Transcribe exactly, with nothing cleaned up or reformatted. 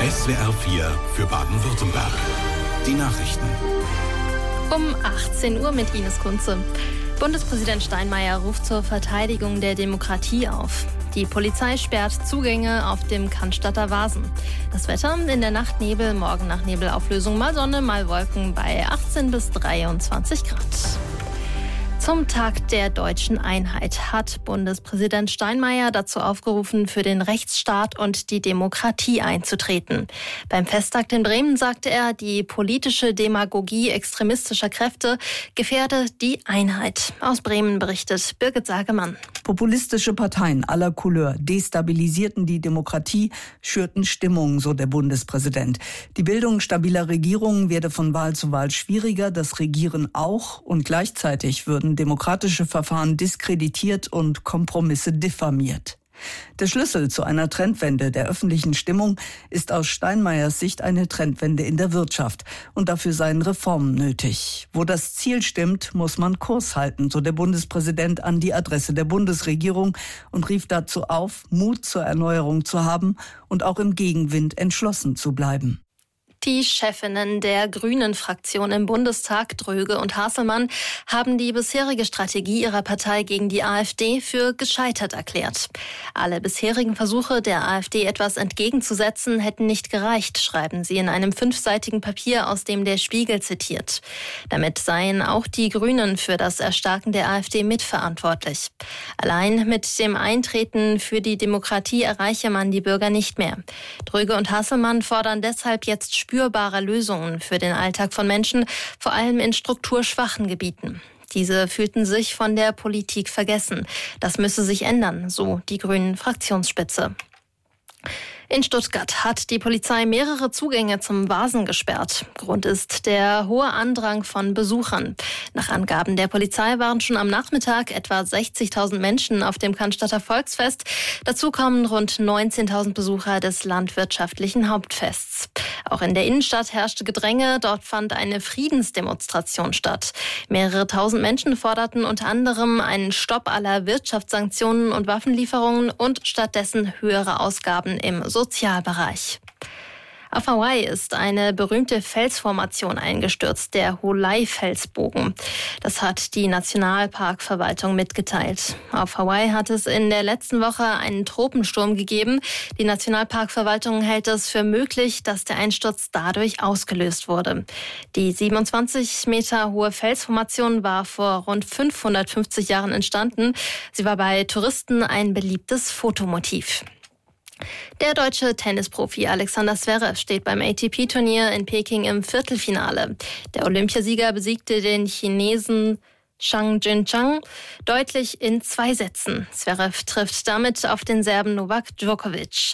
S W R vier für Baden-Württemberg. Die Nachrichten. Um achtzehn Uhr mit Ines Kunze. Bundespräsident Steinmeier ruft zur Verteidigung der Demokratie auf. Die Polizei sperrt Zugänge auf dem Cannstatter Wasen. Das Wetter in der Nacht Nebel, morgen nach Nebelauflösung mal Sonne, mal Wolken bei achtzehn bis dreiundzwanzig Grad. Zum Tag der deutschen Einheit hat Bundespräsident Steinmeier dazu aufgerufen, für den Rechtsstaat und die Demokratie einzutreten. Beim Festtag in Bremen sagte er, die politische Demagogie extremistischer Kräfte gefährde die Einheit. Aus Bremen berichtet Birgit Sagemann. Populistische Parteien aller Couleur destabilisierten die Demokratie, schürten Stimmung, so der Bundespräsident. Die Bildung stabiler Regierungen werde von Wahl zu Wahl schwieriger, das Regieren auch, und gleichzeitig würden demokratische Verfahren diskreditiert und Kompromisse diffamiert. Der Schlüssel zu einer Trendwende der öffentlichen Stimmung ist aus Steinmeiers Sicht eine Trendwende in der Wirtschaft. Und dafür seien Reformen nötig. Wo das Ziel stimmt, muss man Kurs halten, so der Bundespräsident an die Adresse der Bundesregierung und rief dazu auf, Mut zur Erneuerung zu haben und auch im Gegenwind entschlossen zu bleiben. Die Chefinnen der Grünen-Fraktion im Bundestag, Dröge und Hasselmann, haben die bisherige Strategie ihrer Partei gegen die AfD für gescheitert erklärt. Alle bisherigen Versuche, der AfD etwas entgegenzusetzen, hätten nicht gereicht, schreiben sie in einem fünfseitigen Papier, aus dem der Spiegel zitiert. Damit seien auch die Grünen für das Erstarken der AfD mitverantwortlich. Allein mit dem Eintreten für die Demokratie erreiche man die Bürger nicht mehr. Dröge und Hasselmann fordern deshalb jetzt spürbare Lösungen für den Alltag von Menschen, vor allem in strukturschwachen Gebieten. Diese fühlten sich von der Politik vergessen. Das müsse sich ändern, so die Grünen-Fraktionsspitze. In Stuttgart hat die Polizei mehrere Zugänge zum Wasen gesperrt. Grund ist der hohe Andrang von Besuchern. Nach Angaben der Polizei waren schon am Nachmittag etwa sechzigtausend Menschen auf dem Cannstatter Volksfest. Dazu kommen rund neunzehntausend Besucher des landwirtschaftlichen Hauptfests. Auch in der Innenstadt herrschte Gedränge. Dort fand eine Friedensdemonstration statt. Mehrere tausend Menschen forderten unter anderem einen Stopp aller Wirtschaftssanktionen und Waffenlieferungen und stattdessen höhere Ausgaben im Sozialbereich. Auf Hawaii ist eine berühmte Felsformation eingestürzt, der Holei-Felsbogen. Das hat die Nationalparkverwaltung mitgeteilt. Auf Hawaii hat es in der letzten Woche einen Tropensturm gegeben. Die Nationalparkverwaltung hält es für möglich, dass der Einsturz dadurch ausgelöst wurde. Die siebenundzwanzig Meter hohe Felsformation war vor rund fünfhundertfünfzig Jahren entstanden. Sie war bei Touristen ein beliebtes Fotomotiv. Der deutsche Tennisprofi Alexander Zverev steht beim A T P-Turnier in Peking im Viertelfinale. Der Olympiasieger besiegte den Chinesen Zhang Jinchang deutlich in zwei Sätzen. Zverev trifft damit auf den Serben Novak Djokovic.